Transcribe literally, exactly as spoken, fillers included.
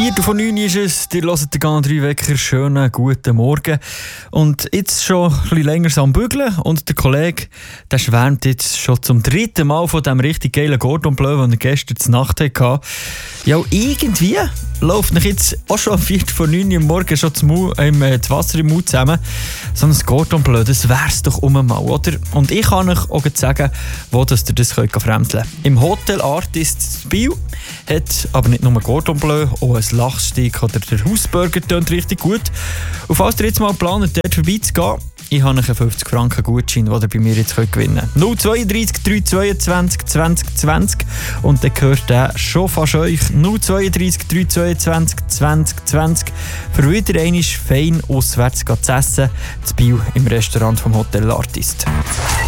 Viertel von neun ist es, ihr hört den G drei Wecker, schönen guten Morgen. Und jetzt schon ein bisschen länger am Bügeln und der Kollege, der schwärmt jetzt schon zum dritten Mal von diesem richtig geilen Cordon Bleu, den er gestern zur Nacht hatte. Ja, irgendwie läuft mich jetzt auch schon am Viertel von neun am Morgen schon das, Mau, ähm, das Wasser im Mund zusammen. So ein Cordon Bleu, das wär's doch um einmal, oder? Und ich kann euch auch sagen, wo dass ihr das könnt fremdeln könnt. Im Hotel Artist Biel hat aber nicht nur Cordon Bleu, auch ein Lachsteak oder der Hausburger tönt richtig gut. Und falls ihr jetzt mal plant, dort vorbeizugehen, ich habe einen fünfzig Franken Gutschein, den ihr bei mir jetzt gewinnen könnt. null zwei drei drei zweiundzwanzig zwanzig zwanzig und dann gehört der schon fast euch. null zwei drei drei zweiundzwanzig zwanzig zwanzig für wieder einmal fein auswärts zu essen, zu Biel im Restaurant vom Hotel Artist.